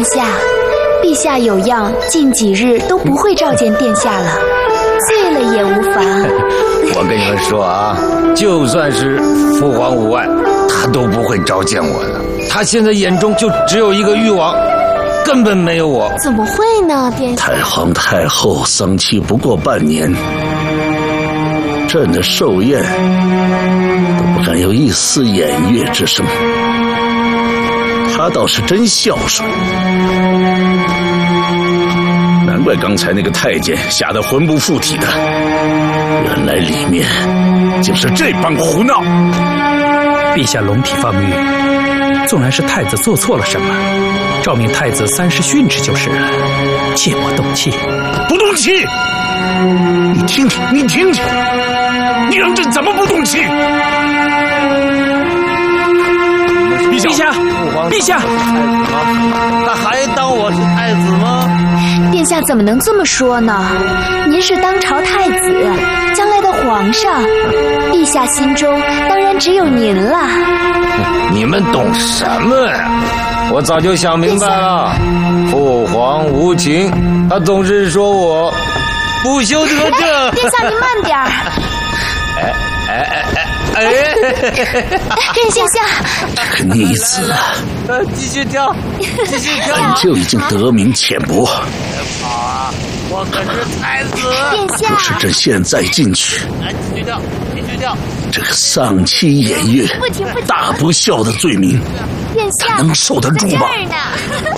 下，陛下有恙，近几日都不会召见殿下了，醉了也无妨。 我跟你们说啊，就算是父皇无碍，他都不会召见我的。他现在眼中就只有一个誉王，根本没有我。 怎么会呢，殿下？ 太皇太后丧期不过半年，朕的寿宴都不敢有一丝偃月之声。他倒是真孝顺，难怪刚才那个太监吓得魂不附体的，原来里面就是这帮胡闹。 陛下龙体放御，纵然是太子做错了什么，诏命太子30训斥就是了，切莫动气。 不动气？你听听，你听听，你让朕怎么不动气？ 陛下，陛下， 他还当我是太子吗？ 殿下怎么能这么说呢？您是当朝太子，将来的皇上，陛下心中当然只有您了。 你们懂什么呀？我早就想明白了，父皇无情，他总是说我不修德正。 殿下您慢点儿。殿下， 这个逆子啊！ 继续跳，继续跳！ 本就已经德名浅薄， 跑啊！我可是太子。 殿下， 若是朕现在进去， 继续跳，继续跳！ 这个丧期偃月、大不孝的罪名， 殿下他能受得住吗？